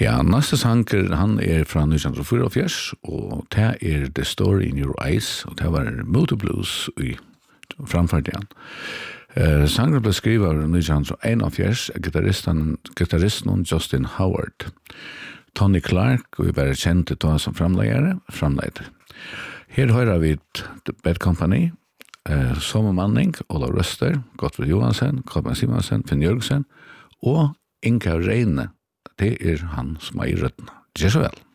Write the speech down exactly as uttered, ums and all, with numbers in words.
Ja, nästa sanger, han är från nitton fyrtiofyra och det är The Story in Your Eyes och det var Motor Blues i framfört igen. Uh, Sangren blev skriven av nitton einogfjørs, gitarristen, gitarristen Justin Howard. Tony Clark, og vi bare kjente då som framleggere, framleggere. Her hører vi The Bad Company, uh, Sommermanning, Ola Røster, Gottfrid Johansen, Kolben Simonsen, Finn Jørgensen, og Inka Reine. Det er han som er i røttene. Gjør så vel.